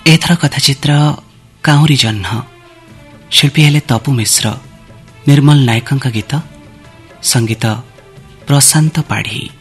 एथर कथाचित्र Kauri जह्न, शिल्पी हेले तपु मिश्र, निर्मल नायकଙ୍କ गीत, संगीत प्रशांत पाढ़ी।